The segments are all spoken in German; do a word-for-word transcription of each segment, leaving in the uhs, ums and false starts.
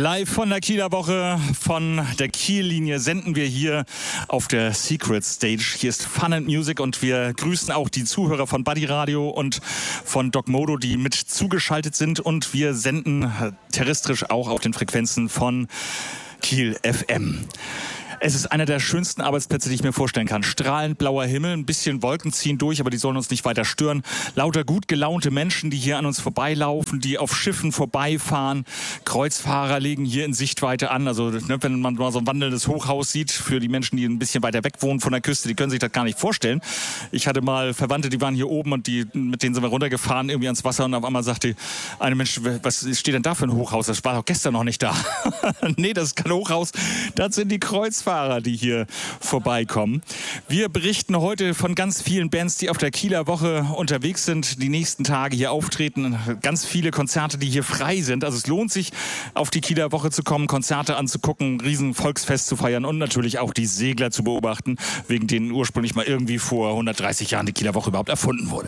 Live von der Kieler Woche, von der Kiellinie senden wir hier auf der Secret Stage. Hier ist Fun and Music und wir grüßen auch die Zuhörer von Buddy Radio und von Doc Modo, die mit zugeschaltet sind, und wir senden terrestrisch auch auf den Frequenzen von Kiel F M. Es ist einer der schönsten Arbeitsplätze, die ich mir vorstellen kann. Strahlend blauer Himmel, ein bisschen Wolken ziehen durch, aber die sollen uns nicht weiter stören. Lauter gut gelaunte Menschen, die hier an uns vorbeilaufen, die auf Schiffen vorbeifahren. Kreuzfahrer legen hier in Sichtweite an. Also ne, wenn man mal so ein wandelndes Hochhaus sieht, für die Menschen, die ein bisschen weiter weg wohnen von der Küste, die können sich das gar nicht vorstellen. Ich hatte mal Verwandte, die waren hier oben und die, mit denen sind wir runtergefahren irgendwie ans Wasser, und auf einmal sagte eine Mensch, was steht denn da für ein Hochhaus? Das war doch gestern noch nicht da. Nee, das ist kein Hochhaus. Das sind die Kreuzfahrer, die hier vorbeikommen. Wir berichten heute von ganz vielen Bands, die auf der Kieler Woche unterwegs sind, die nächsten Tage hier auftreten. Ganz viele Konzerte, die hier frei sind. Also es lohnt sich, auf die Kieler Woche zu kommen, Konzerte anzugucken, ein riesen Volksfest zu feiern und natürlich auch die Segler zu beobachten, wegen denen ursprünglich mal irgendwie vor hundertdreißig Jahren die Kieler Woche überhaupt erfunden wurde.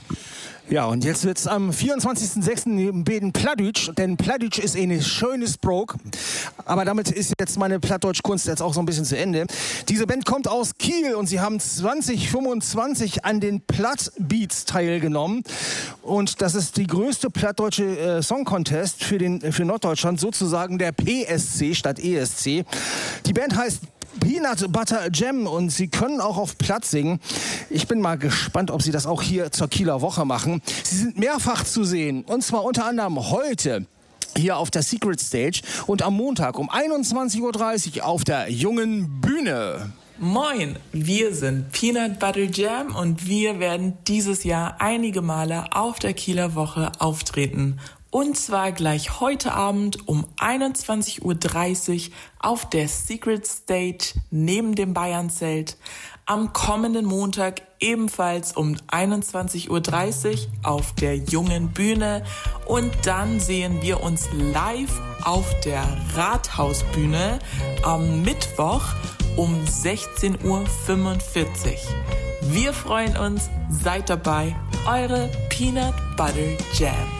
Ja, und jetzt wird's am vierundzwanzigsten sechsten beten Plattdeutsch, denn Plattdeutsch ist ein schönes Sprog. Aber damit ist jetzt meine Plattdeutsch-Kunst jetzt auch so ein bisschen zu Ende. Diese Band kommt aus Kiel und sie haben zwanzig fünfundzwanzig an den Plattbeats teilgenommen. Und das ist die größte plattdeutsche äh, Song Contest für, den, für Norddeutschland, sozusagen der P S C statt E S C. Die Band heißt Peanut Butter Jam und sie können auch auf Platt singen. Ich bin mal gespannt, ob sie das auch hier zur Kieler Woche machen. Sie sind mehrfach zu sehen, und zwar unter anderem heute hier auf der Secret Stage und am Montag um einundzwanzig Uhr dreißig auf der Jungen Bühne. Moin, wir sind Peanut Butter Jam und wir werden dieses Jahr einige Male auf der Kieler Woche auftreten. Und zwar gleich heute Abend um einundzwanzig Uhr dreißig auf der Secret Stage neben dem Bayernzelt. Am kommenden Montag ebenfalls um einundzwanzig Uhr dreißig auf der Jungen Bühne. Und dann sehen wir uns live auf der Rathausbühne am Mittwoch um sechzehn Uhr fünfundvierzig. Wir freuen uns, seid dabei, eure Peanut Butter Jam.